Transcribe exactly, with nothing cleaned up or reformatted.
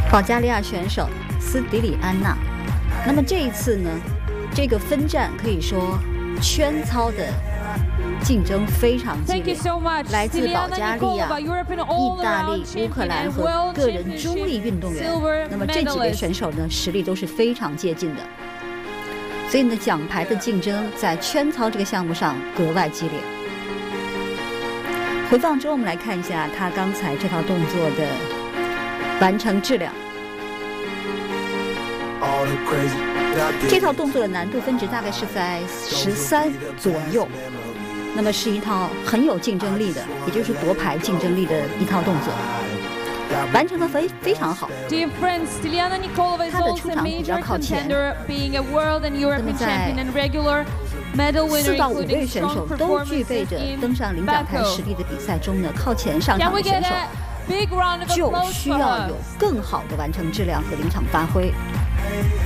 保加利亚选手斯迪里安娜。那么这一次呢，这个分站可以说圈操的竞争非常激烈，来自保加利亚、意大利、乌克兰和个人中立运动员。那么这几位选手呢，实力都是非常接近的，所以呢，奖牌的竞争在圈操这个项目上格外激烈。回放之后，我们来看一下他刚才这套动作的完成质量。这套动作的难度分值大概是在十三左右，那么是一套很有竞争力的，也就是夺牌竞争力的一套动作，完成的非非常好。他的出场比较靠前，那么在四到五位选手都具备着登上领奖台实力的比赛中呢，靠前上场的选手就需要有更好的完成质量和临场发挥。